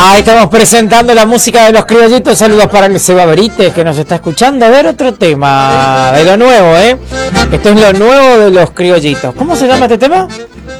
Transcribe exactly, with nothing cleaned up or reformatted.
Ahí estamos presentando la música de los criollitos. Saludos para el Seba Berites que nos está escuchando. A ver, otro tema de lo nuevo, ¿eh? Esto es lo nuevo de los criollitos. ¿Cómo se llama este tema?